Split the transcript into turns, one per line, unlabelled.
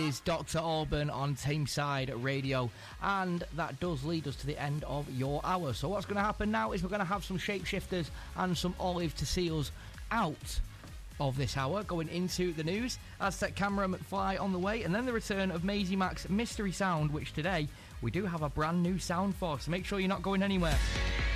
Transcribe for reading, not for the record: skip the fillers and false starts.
is Dr. Alban on Tameside Radio, and that does lead us to the end of your hour. So what's going to happen now is we're going to have some Shapeshifters and some Olive to see us out of this hour, going into the news. Aztec Camera McFly on the way, and then the return of Maisie Mac's Mystery Sound, which today we do have a brand new sound for, so make sure you're not going anywhere.